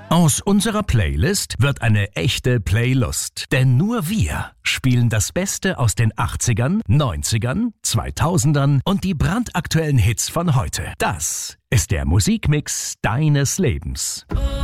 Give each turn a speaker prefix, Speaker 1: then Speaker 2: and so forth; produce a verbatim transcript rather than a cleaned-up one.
Speaker 1: Aus unserer Playlist wird eine echte Playlist. Denn nur wir spielen das Beste aus den achtzigern, neunzigern, zweitausendern und die brandaktuellen Hits von heute. Das ist der Musikmix deines Lebens.